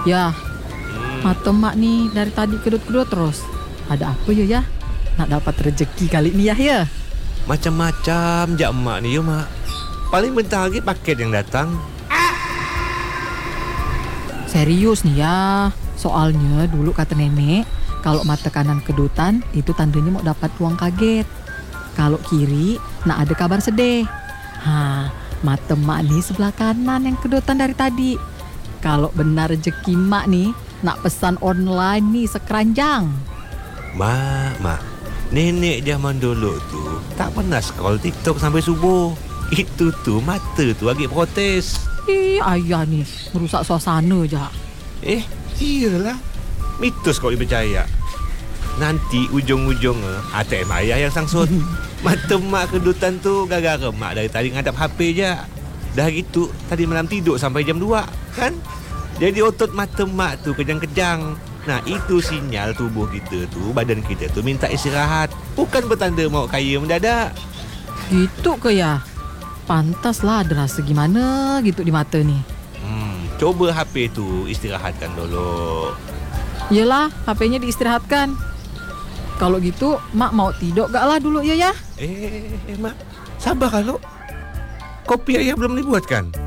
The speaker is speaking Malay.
Ya, mata mak ni dari tadi kedut-kedut terus. Ada apa ya? Nak dapat rezeki kali ni ya? Macam-macam jak emak ni ya mak. Paling bentar lagi paket yang datang. Serius nih ya. Soalnya dulu kata nenek, kalau mata kanan kedutan itu tandanya mau dapat uang kaget. Kalau kiri nak ada kabar sedih. Mata mak nih sebelah kanan yang kedutan dari tadi. Kalau benar rezeki mak nih, nak pesan online nih sekeranjang. Mak. Nenek zaman dulu tu tak pernah scroll TikTok sampai subuh. Itu tu mata tu agak protes. Ayah nih merusak suasana je. Iyalah. Mitos kau dipercaya. Nanti ujung-ujungnya ATM ayah yang sangsut. Mata mak kedutan tu gara-gara mak dari tadi ngadap HP je. Dah gitu tadi malam tidur sampai jam 2 kan? Jadi otot mata mak tu kejang-kejang. Nah itu sinyal tubuh kita tu, badan kita tu minta istirahat. Bukan bertanda mau kaya mendadak. Gitu ke ya? Pantaslah ada rasa gimana gitu di mata ni. Coba HP tu istirahatkan dulu. Yelah, HP-nya diistirahatkan. Kalau gitu, mak mau tidur gak lah dulu ya? Mak, sabar kalau. Kopi ayah belum dibuatkan.